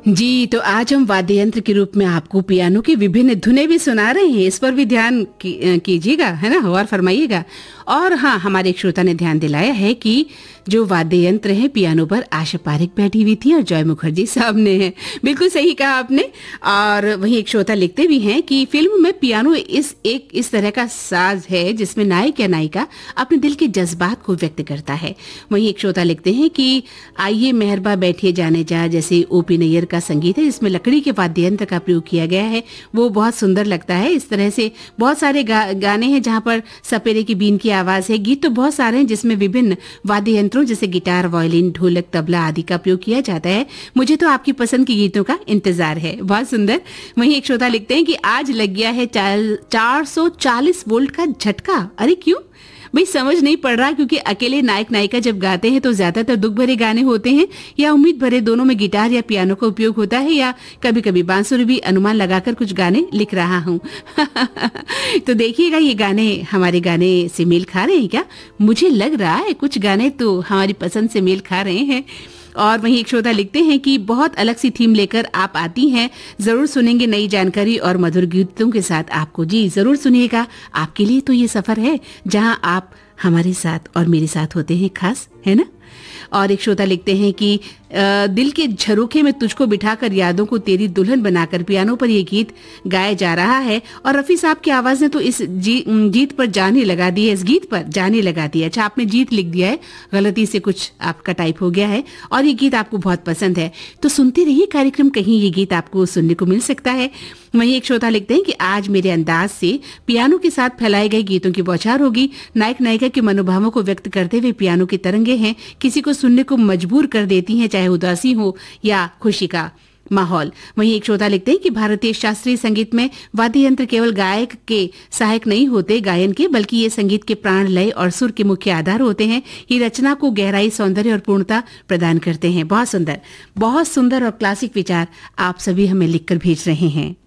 जी, तो आज हम वाद्य यंत्र के रूप में आपको पियानो की विभिन्न धुनें भी सुना रहे हैं। इस पर भी ध्यान कीजिएगा, है ना, और फरमाइएगा। और हाँ, हमारे एक श्रोता ने ध्यान दिलाया है कि जो वाद्य यंत्र है पियानो पर आशा पारेख बैठी हुई थी और जॉय मुखर्जी सामने हैं। बिल्कुल सही कहा आपने। और वहीं एक श्रोता लिखते भी हैं कि फिल्म में पियानो इस तरह का साज है जिसमें नायक या नायिका अपने दिल के जज्बात को व्यक्त करता है। वहीं एक श्रोता लिखते हैं कि आइए मेहरबा बैठिए जाने जा जैसे ओपी नैयर का संगीत है, इसमें लकड़ी के वाद्य यंत्र का प्रयोग किया गया है, वो बहुत सुंदर लगता है। इस तरह से बहुत सारे गाने हैं जहाँ पर सपेरे की बीन की आवाज है। गीत तो बहुत सारे हैं जिसमें विभिन्न वाद्य यंत्रों जैसे गिटार, वायलिन, ढोलक, तबला आदि का प्रयोग किया जाता है। मुझे तो आपकी पसंद के गीतों का इंतजार है। बहुत सुंदर। वहीं एक श्रोता लिखते हैं कि आज लग गया है 440 वोल्ट का झटका। अरे क्यों भाई, समझ नहीं पड़ रहा, क्योंकि अकेले नायक नायिका जब गाते हैं तो ज्यादातर दुख भरे गाने होते हैं या उम्मीद भरे, दोनों में गिटार या पियानो का उपयोग होता है, या कभी कभी बांसुरी भी अनुमान लगाकर कुछ गाने लिख रहा हूँ। तो देखिएगा ये गाने हमारे गाने से मेल खा रहे हैं क्या? मुझे लग रहा है कुछ गाने तो हमारी पसंद से मेल खा रहे हैं। और वहीं एक श्रोता लिखते हैं कि बहुत अलग सी थीम लेकर आप आती हैं, जरूर सुनेंगे नई जानकारी और मधुर गीतों के साथ आपको। जी जरूर सुनिएगा, आपके लिए तो ये सफर है जहां आप हमारे साथ और मेरे साथ होते हैं खास, है ना। और एक श्रोता लिखते हैं कि दिल के झरोखे में तुझको बिठाकर यादों को तेरी दुल्हन बनाकर पियानो पर ये गीत गाया जा रहा है। और रफी साहब की आवाज ने तो इस गीत पर जान ही लगा दी है, इस गीत पर जान ही लगा दी है। अच्छा, आपने जीत लिख दिया है, गलती से कुछ आपका टाइप हो गया है और ये गीत आपको बहुत पसंद है, तो सुनते रहिए कार्यक्रम, कहीं ये गीत आपको सुनने को मिल सकता है। वहीं एक श्रोता लिखते हैं कि आज मेरे अंदाज से पियानो के साथ फैलाए गए गीतों की बौछार होगी। नायक नायिका के मनोभावों को व्यक्त करते हुए पियानो की तरंगे हैं, किसी को सुनने को मजबूर कर देती हैं, चाहे उदासी हो या खुशी का माहौल। वहीं एक श्रोता लिखते हैं कि भारतीय शास्त्रीय संगीत में वाद्य यंत्र केवल गायक के सहायक नहीं होते गायन के, बल्कि ये संगीत के प्राण, लय और सुर के मुख्य आधार होते हैं। ये रचना को गहराई, सौंदर्य और पूर्णता प्रदान करते हैं। बहुत सुंदर और क्लासिक विचार आप सभी हमें लिखकर भेज रहे हैं।